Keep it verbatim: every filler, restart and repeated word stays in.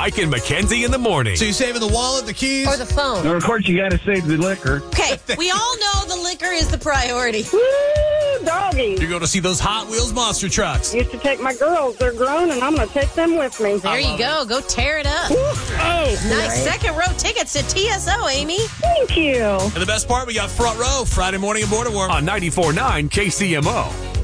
Mike and Mackenzie in the morning. So you saving the wallet, the keys? Or the phone. No, of course, you got to save the liquor. Okay, we all know the liquor is the priority. Woo, doggy. You're going to see those Hot Wheels monster trucks. Used to take my girls. They're grown, and I'm going to take them with me. There you go. Go tear it up. Oh, Nice. Second row tickets to T S O, Amy. thank you. And the best part, we got front row Friday morning in Border War. On ninety-four point nine K C M O.